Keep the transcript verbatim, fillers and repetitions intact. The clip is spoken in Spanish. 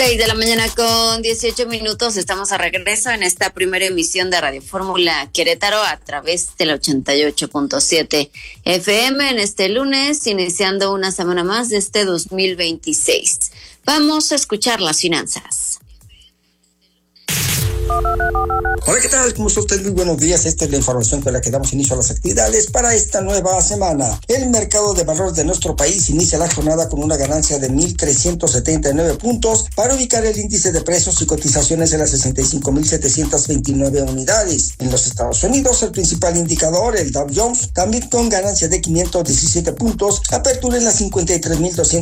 Seis de la mañana con dieciocho minutos, estamos a regreso en esta primera emisión de Radio Fórmula Querétaro a través del ochenta y ocho punto siete F M en este lunes, iniciando una semana más de este dos mil veintiséis. Vamos a escuchar las finanzas. Hola, ¿qué tal? ¿Cómo está usted? Muy buenos días. Esta es la información con la que damos inicio a las actividades para esta nueva semana. El mercado de valores de nuestro país inicia la jornada con una ganancia de mil trescientos setenta y nueve puntos para ubicar el índice de precios y cotizaciones en las sesenta y cinco mil setecientos veintinueve unidades. En los Estados Unidos, el principal indicador, el Dow Jones, también con ganancia de quinientos diecisiete puntos, apertura en las cincuenta y tres mil doscientos